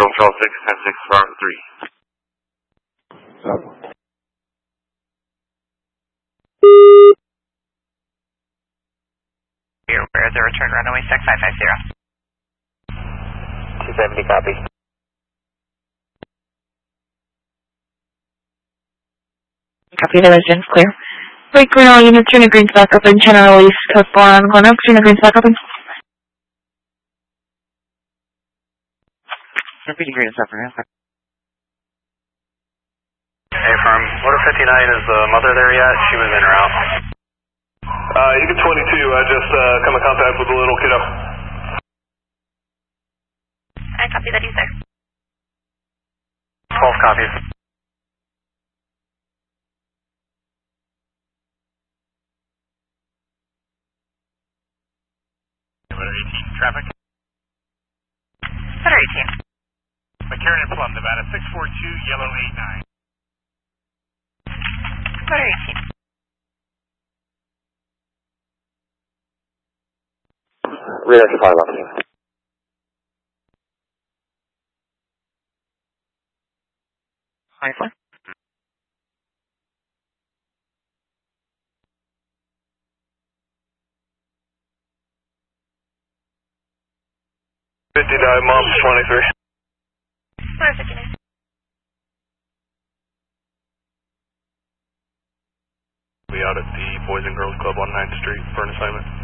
Control 6, 10-6, Farm 3. You're aware of the return runway 6550. 270, copy. Copy the residence clear. Wait, green all units, turn the greens back up and channel release code 4 on corner, turn the greens back up and... Repeating greens up for now. Hey, Farm, Motor 59, is the mother there yet? She was in or out? Eagle 22, I just come in contact with the little kiddo. I copy that he's there. 12 copies. Letter 18, traffic. Letter 18. McCarran and Plum, Nevada, 642, yellow 89. Letter 18. Radar 5 officer. Hi, 4. Mom's 23. Motor 59. We out at the Boys and Girls Club on 9th Street for an assignment.